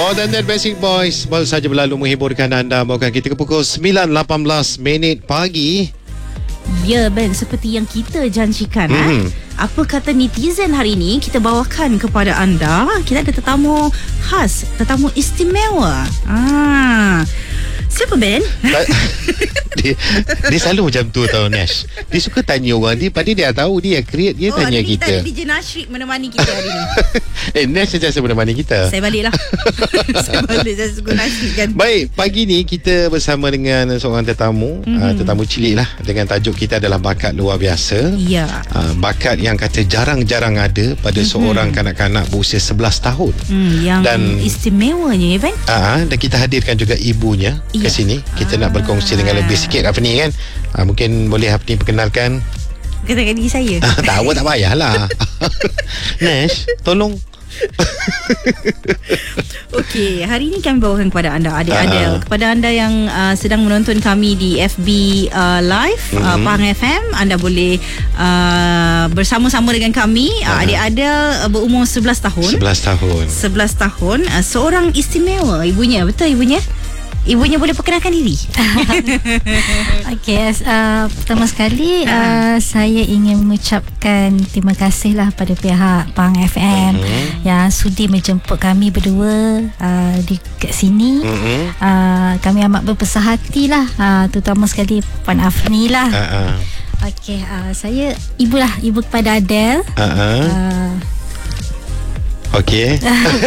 More Than That Basic Boys baru saja berlalu menghiburkan anda. Bawakan kita ke pukul 9.18 pagi. Ya Ben, seperti yang kita janjikan apa kata netizen hari ini, kita bawakan kepada anda. Kita ada tetamu khas, tetamu istimewa. Siapa Ben? Dia selalu macam tu tau, Nash. Dia suka tanya orang. Dia pada dia tahu dia create, dia tanya kita. DJ Nashrik menemani kita hari ni. Nash sentiasa menemani kita. Saya balik lah. Saya suka Nashrik kan. Baik, pagi ni kita bersama dengan seorang tetamu, tetamu cilik lah, dengan tajuk kita adalah bakat luar biasa. Ya. Bakat yang kata jarang-jarang ada pada seorang kanak-kanak berusia 11 tahun. Yang dan istimewanya ya Ben. Dan kita hadirkan juga ibunya ke sini. Kita nak berkongsi dengan lebih sikit apa ni kan. Mungkin boleh apa ni perkenalkan. Kenalkan diri saya. Tak, awak tak payahlah. Nash, tolong. Okey, hari ini kami bawakan kepada anda adik-adik, kepada anda yang sedang menonton kami di FB Live Pahang FM, anda boleh bersama-sama dengan kami. Adik-adik berumur 11 tahun. 11 tahun. Seorang istimewa ibunya. Betul ibunya? Ibunya boleh perkenalkan diri. Okey, pertama sekali saya ingin mengucapkan terima kasihlah pada pihak Pahang FM yang sudi menjemput kami berdua di kat sini. Kami amat berpersah hatilah, terutama sekali Puan Afni lah. Okey, saya ibu kepada Adele. Okey.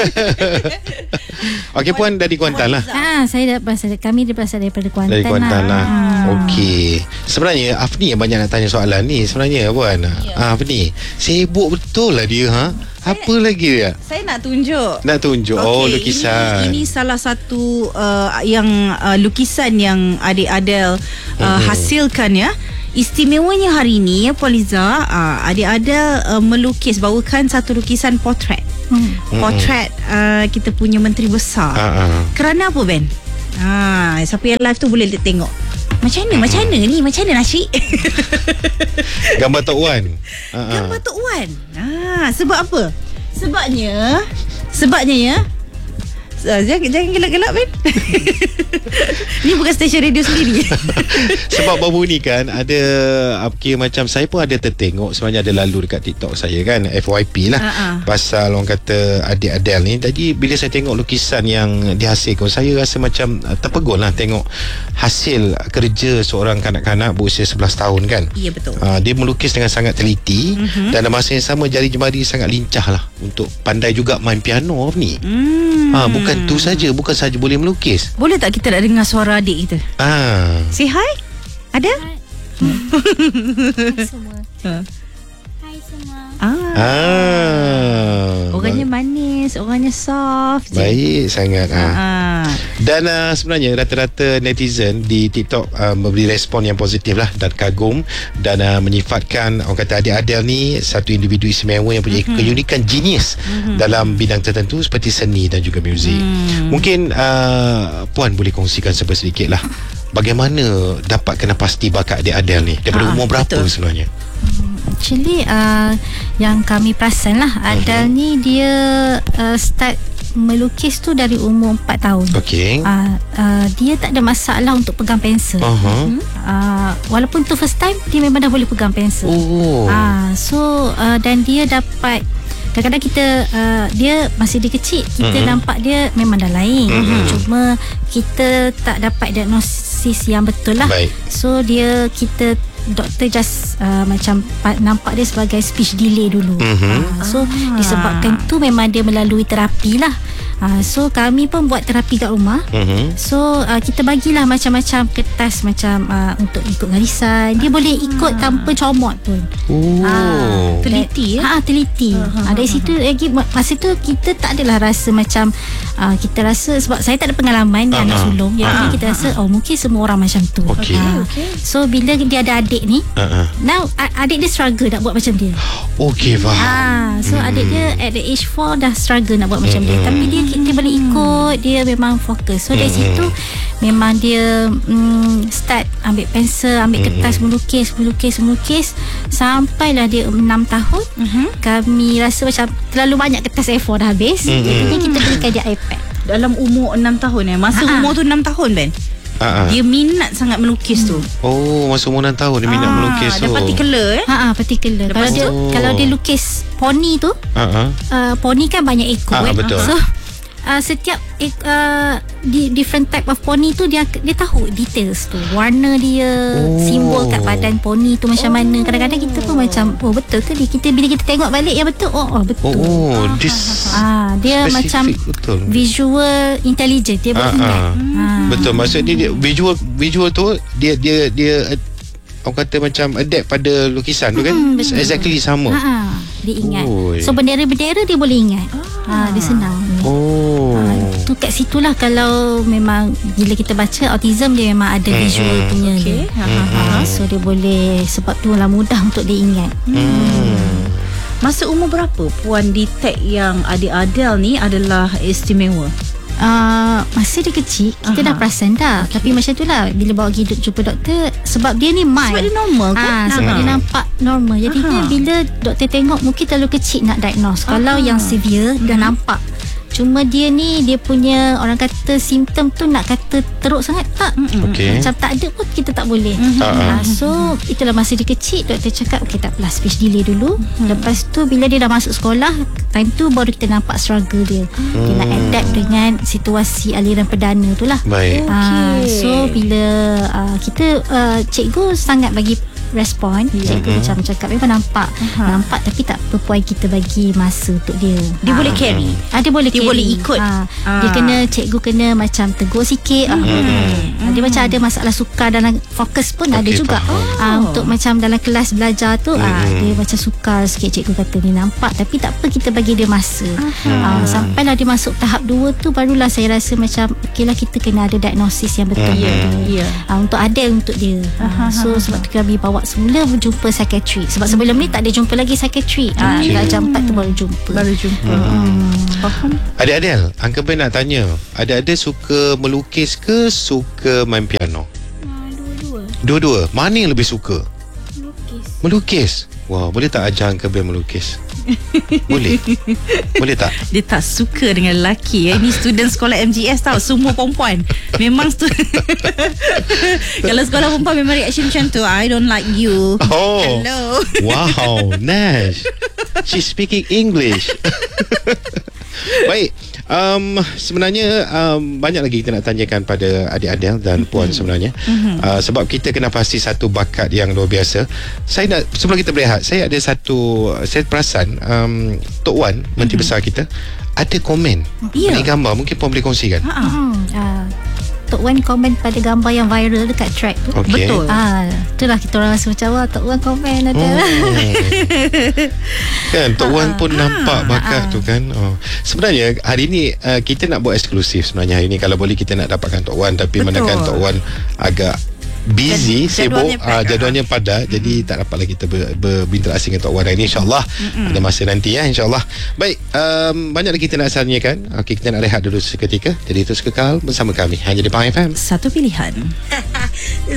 Okey, Puan dari Kuantan lah. Saya kami berasal daripada Kuantan. Dari Kuantan lah. Okey. Sebenarnya Afni yang banyak nak tanya soalan ni sebenarnya, Puan. Afni, sibuk betul lah dia. Apa lagi dia? Saya nak tunjuk. Okay, lukisan. Ini salah satu yang lukisan yang adik Adele hasilkan ya. Istimewanya hari ini ya Puan Liza, adik-adik melukis, bawakan satu lukisan potret. Potret kita punya Menteri Besar. Kerana apa Ben? Siapa yang live tu boleh tengok. Macam mana Nashrik? Gambar Tok Wan. Gambar Tok Wan. Sebab apa? Sebabnya ya. Jangan gelak-gelak Ben. Ni bukan stesen radio sendiri. Sebab baru ni kan ada macam saya pun ada tertengok, sebenarnya ada lalu dekat TikTok saya kan, FYP lah, pasal orang kata adik Adele ni. Jadi bila saya tengok lukisan yang dihasilkan, saya rasa macam terpegun lah tengok hasil kerja seorang kanak-kanak berusia 11 tahun kan. Ya betul. Dia melukis dengan sangat teliti dan dalam masa yang sama jari-jemari sangat lincah lah, untuk pandai juga main piano ni. Bukan tu saja, bukan saja boleh melukis. Boleh tak kita nak dengar suara adik kita? Say hi. Ada? Hai semua. Hai semua. Orangnya manis, orangnya soft. Baik sangat. Dan sebenarnya rata-rata netizen di TikTok memberi respon yang positif lah, dan kagum, dan menyifatkan orang kata adik Adele ni satu individu istimewa yang punya keunikan genius dalam bidang tertentu seperti seni dan juga muzik. Mungkin Puan boleh kongsikan sedikit lah, bagaimana dapat kena pasti bakat adik Adele ni daripada umur berapa sebenarnya? Actually yang kami perasan lah, Adele ni dia start melukis tu dari umur 4 tahun. Okey. Dia tak ada masalah untuk pegang pensel. Walaupun tu first time, dia memang dah boleh pegang pensel. So dan dia dapat, kadang-kadang kita dia masih dia kecil, kita nampak dia memang dah lain. Cuma kita tak dapat diagnosis yang betul lah. Baik. So doktor just macam nampak dia sebagai speech delay dulu. So disebabkan tu memang dia melalui terapi lah. So kami pun buat terapi kat rumah. So kita bagilah macam-macam kertas macam untuk ikut garisan. Dia boleh ikut tanpa comot pun. Teliti ya? Teliti. Dari situ lagi, masa tu kita tak adalah rasa macam kita rasa, sebab saya tak ada pengalaman anak sulung. Jadi kita rasa mungkin semua orang macam tu. So bila dia ada adik ni, now adik dia struggle nak buat macam dia. Faham. So adik dia at the age 4 dah struggle nak buat macam dia, tapi dia boleh ikut, dia memang fokus. So dari situ memang dia start ambil pensel, ambil kertas, melukis sampailah dia 6 tahun. Kami rasa macam terlalu banyak kertas A4 dah habis. Jadi kita belikan dia iPad. dalam umur 6 tahun masa umur tu 6 tahun Ben. Dia minat sangat melukis tu. Oh, masa umur 6 tahun dia minat melukis tu. Dia particular particular. Kalau dia lukis poni tu, poni kan banyak ekor betul. So setiap different type of poni tu dia tahu details tu, warna dia, simbol kat badan poni tu macam mana. Kadang-kadang kita pun macam betul ke kita bila kita tengok balik yang betul betul. Dia macam betul. Visual intelligent, dia boleh ingat. Betul, maksudnya dia visual tu dia orang kata macam adapt pada lukisan tu kan. Exactly sama. Dia ingat. So bendera-bendera dia boleh ingat. Dia senang. Tu kat situlah kalau memang bila kita baca autism, dia memang ada visual punya dia. So dia boleh, sebab tu lah mudah untuk dia ingat. Masa umur berapa Puan detect yang adik Adele ni adalah istimewa? Masa dia kecil kita dah perasan dah. Tapi macam tu lah, bila bawa pergi jumpa doktor, sebab dia ni mild, sebab dia normal kan? Sebab dia nampak normal. Jadi dia bila doktor tengok mungkin terlalu kecil nak diagnose. Kalau yang severe dah nampak. Cuma dia ni, dia punya orang kata simptom tu nak kata teruk sangat tak. Macam tak ada pun kita tak boleh. So itulah masa dia kecil doktor cakap tak apalah, speech delay dulu. Lepas tu bila dia dah masuk sekolah, time tu baru kita nampak struggle dia. Dia nak adapt dengan situasi aliran perdana tu lah. Baik. So bila kita cikgu sangat bagi respon. Cikgu macam cakap memang nampak tapi tak apa, puan kita bagi masa untuk dia. Dia boleh carry. Dia boleh carry. Dia boleh ikut. Dia cikgu kena macam tegur sikit. Dia macam ada masalah sukar dalam fokus pun ada juga. Untuk macam dalam kelas belajar tu dia macam sukar sikit, cikgu kata ni nampak, tapi tak apa, kita bagi dia masa. Sampailah dia masuk tahap 2 tu, barulah saya rasa macam okeylah, kita kena ada diagnosis yang betul. Untuk Adele, untuk dia. So sebab tu kami bawa semula berjumpa psikiatri. Sebab sebelum ni tak ada jumpa lagi psikiatri. Jam 4 tu baru jumpa. Faham. Adik-adik, Uncle Ben nak tanya, adik-adik suka melukis ke suka main piano? Dua-dua. Mana yang lebih suka? Melukis. Wah, boleh tak ajar Uncle Ben melukis? Boleh tak? Dia tak suka dengan lelaki. Ini student sekolah MGS tau, semua perempuan. Memang kalau sekolah perempuan memang reaction macam tu. I don't like you. Hello. Wow, Nash, she's speaking English. Baik. Sebenarnya banyak lagi kita nak tanyakan pada adik Adele dan Puan sebenarnya. Sebab kita kena pasti satu bakat yang luar biasa. Saya nak, sebelum kita berehat, saya perasan Tok Wan, Menteri Besar kita, ada komen di gambar. Mungkin Puan boleh kongsikan. Tok Wan komen pada gambar yang viral dekat track tu. Betul. Itulah kita orang rasa macam Tok Wan komen ada. Kan Tok Wan pun nampak bakat tu kan. Sebenarnya hari ni kita nak buat eksklusif sebenarnya hari ni. Kalau boleh kita nak dapatkan Tok Wan, tapi manakala Tok Wan agak busy, sibuk, jadualnya padat, jadi tak dapat lagi kita berinteraksi dengan Tok Wan hari ni. InsyaAllah ada masa nanti InsyaAllah. Baik, banyak lagi kita nak tanyakan. Kita nak rehat dulu seketika. Jadi terus kekal bersama kami hanya di Pahang FM. Satu pilihan.